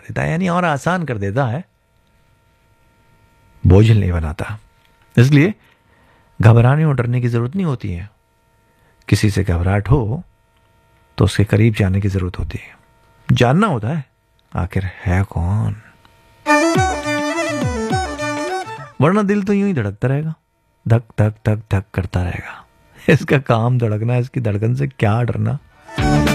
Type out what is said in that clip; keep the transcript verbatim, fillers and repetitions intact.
देता है, यानी और आसान कर देता है, बोझिल नहीं बनाता। इसलिए घबराने और डरने की जरूरत नहीं होती है। किसी से घबराहट हो तो उसके करीब जाने की जरूरत होती है, जानना होता है आखिर है कौन, वरना दिल तो यूं ही धड़कता रहेगा, धक धक धक धक करता रहेगा। इसका काम धड़कना, इसकी धड़कन से क्या डरना।